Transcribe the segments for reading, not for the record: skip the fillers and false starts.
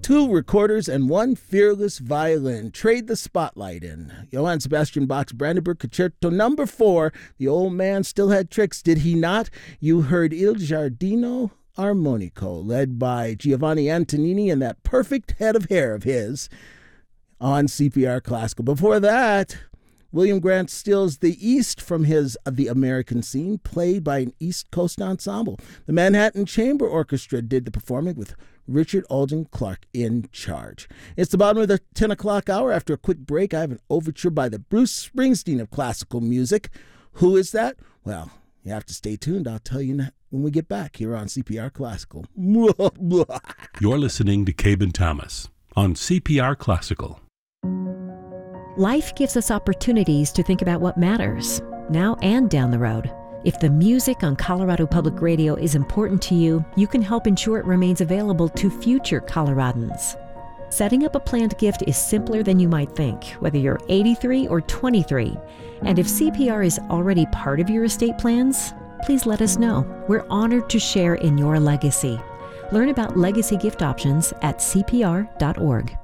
2 recorders and 1 fearless violin. Trade the spotlight in. Johann Sebastian Bach's Brandenburg Concerto No. 4. The old man still had tricks, did he not? You heard Il Giardino Armonico, led by Giovanni Antonini and that perfect head of hair of his on CPR Classical. Before that, William Grant steals the East from his The American Scene, played by an East Coast ensemble. The Manhattan Chamber Orchestra did the performing with Richard Alden Clark in charge. It's the bottom of the 10 o'clock hour. After a quick break, I have an overture by the Bruce Springsteen of classical music. Who is that? Well, you have to stay tuned. I'll tell you when we get back here on CPR Classical. You're listening to Cabin Thomas on CPR Classical. Life gives us opportunities to think about what matters, now and down the road. If the music on Colorado Public Radio is important to you, you can help ensure it remains available to future Coloradans. Setting up a planned gift is simpler than you might think, whether you're 83 or 23. And if CPR is already part of your estate plans, please let us know. We're honored to share in your legacy. Learn about legacy gift options at cpr.org.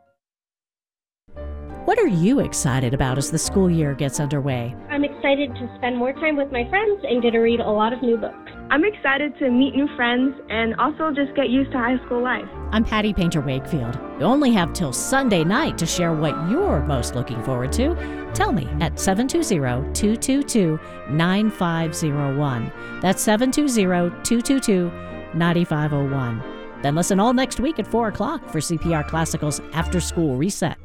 What are you excited about as the school year gets underway? I'm excited to spend more time with my friends and get to read a lot of new books. I'm excited to meet new friends and also just get used to high school life. I'm Patty Painter Wakefield. You only have till Sunday night to share what you're most looking forward to. Tell me at 720-222-9501. That's 720-222-9501. Then listen all next week at 4 o'clock for CPR Classical's After School Reset.